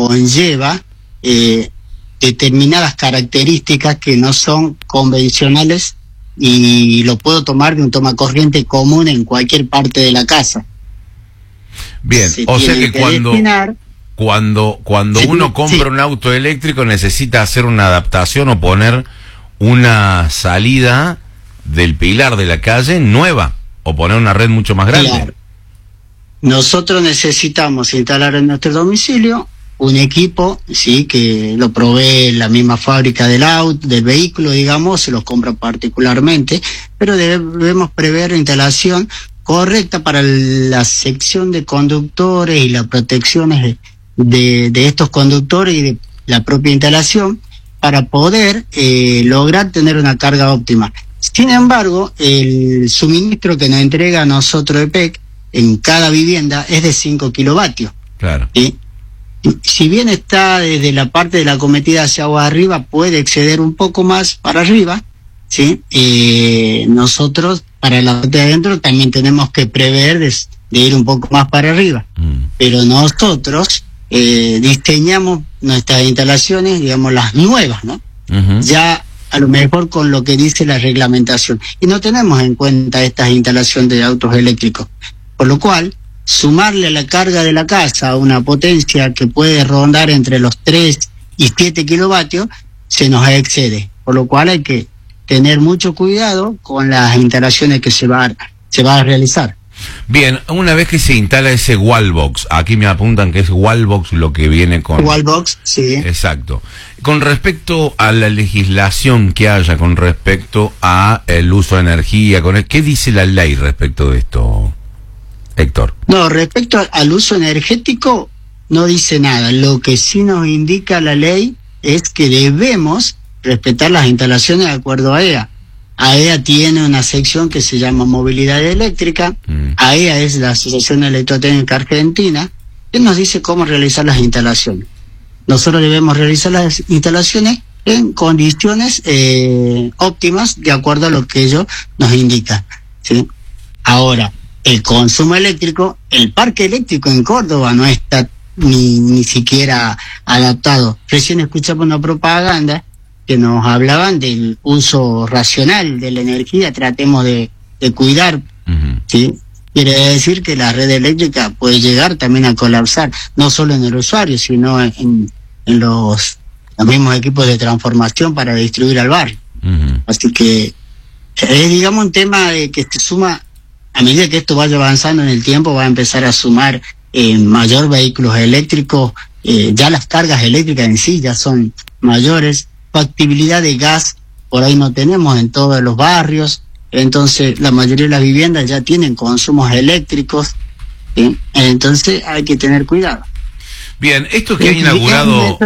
conlleva determinadas características que no son convencionales y lo puedo tomar de un tomacorriente común en cualquier parte de la casa. Bien, o sea que cuando uno compra un auto eléctrico necesita hacer una adaptación o poner una salida del pilar de la calle nueva o poner una red mucho más grande. Claro. Nosotros necesitamos instalar en nuestro domicilio un equipo, sí, que lo provee la misma fábrica del vehículo, digamos, se los compra particularmente, pero debemos prever la instalación correcta para la sección de conductores y las protecciones de estos conductores y de la propia instalación para poder lograr tener una carga óptima. Sin embargo, el suministro que nos entrega a nosotros EPEC en cada vivienda es de 5 kilovatios. Claro. ¿Sí? Si bien está desde la parte de la cometida hacia agua arriba, puede exceder un poco más para arriba, ¿sí? Nosotros, para la parte de adentro, también tenemos que prever de ir un poco más para arriba. Pero nosotros diseñamos nuestras instalaciones, digamos, las nuevas, ¿no? Ya a lo mejor con lo que dice la reglamentación. Y no tenemos en cuenta estas instalaciones de autos eléctricos. Por lo cual, sumarle a la carga de la casa una potencia que puede rondar entre los 3 y 7 kilovatios, se nos excede. Por lo cual hay que tener mucho cuidado con las instalaciones que se va a realizar. Bien, una vez que se instala ese wallbox, aquí me apuntan que es wallbox lo que viene con... Wallbox, sí. Exacto. Con respecto a la legislación que haya, con respecto a el uso de energía, ¿qué dice la ley respecto de esto, Héctor? No, respecto al uso energético no dice nada. Lo que sí nos indica la ley es que debemos respetar las instalaciones de acuerdo a AEA. AEA tiene una sección que se llama Movilidad Eléctrica. AEA es la Asociación Electrotécnica Argentina, que nos dice cómo realizar las instalaciones. Nosotros debemos realizar las instalaciones en condiciones óptimas de acuerdo a lo que ellos nos indican, ¿sí? Ahora, el consumo eléctrico, el parque eléctrico en Córdoba no está ni siquiera adaptado. Recién escuchamos una propaganda que nos hablaban del uso racional de la energía, tratemos de cuidar, ¿sí? Quiere decir que la red eléctrica puede llegar también a colapsar, no solo en el usuario, sino en los mismos equipos de transformación para distribuir al barrio. Así que es, digamos, un tema que se suma, a medida que esto vaya avanzando en el tiempo, va a empezar a sumar mayor vehículos eléctricos, ya las cargas eléctricas en sí ya son mayores, factibilidad de gas por ahí no tenemos en todos los barrios, entonces la mayoría de las viviendas ya tienen consumos eléctricos, ¿sí? Entonces hay que tener cuidado. Bien, esto que ha inaugurado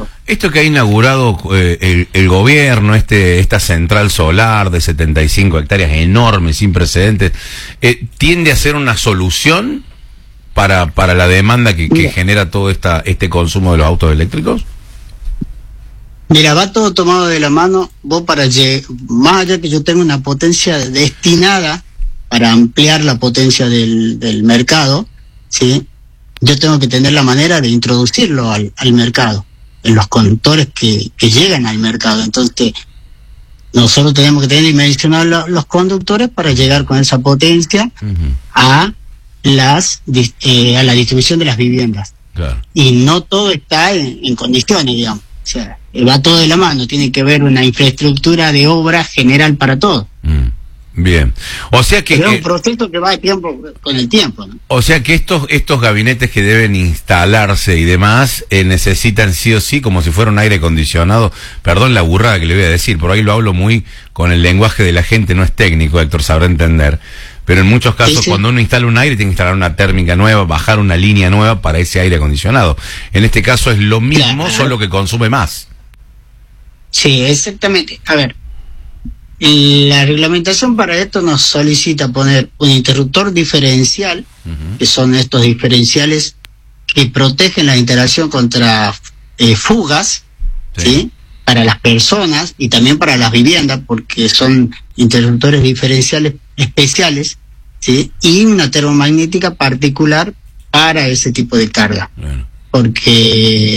el gobierno, esta central solar de 75 hectáreas enorme, sin precedentes, ¿tiende a ser una solución para la demanda que genera todo este consumo de los autos eléctricos? Mira, va todo tomado de la mano. Vos más allá que yo tenga una potencia destinada para ampliar la potencia del mercado, ¿sí? Yo tengo que tener la manera de introducirlo al mercado, en los conductores que llegan al mercado. Entonces, nosotros tenemos que tener dimensionados los conductores para llegar con esa potencia a la distribución de las viviendas. Claro. Y no todo está en condiciones, digamos. O sea, va todo de la mano, tiene que haber una infraestructura de obra general para todo. Bien, o sea que... Pero es un proceso que va de tiempo con el tiempo, ¿no? O sea que estos gabinetes que deben instalarse y demás necesitan sí o sí, como si fuera un aire acondicionado. Perdón la burrada que le voy a decir, por ahí lo hablo muy con el lenguaje de la gente, no es técnico, Héctor sabrá entender. Pero en muchos casos, cuando uno instala un aire, tiene que instalar una térmica nueva, bajar una línea nueva para ese aire acondicionado. En este caso es lo mismo, solo que consume más. Sí, exactamente. A ver, la reglamentación para esto nos solicita poner un interruptor diferencial, que son estos diferenciales que protegen la instalación contra fugas, ¿sí? Para las personas y también para las viviendas, porque son interruptores diferenciales especiales, ¿sí? Y una termomagnética particular para ese tipo de carga. Porque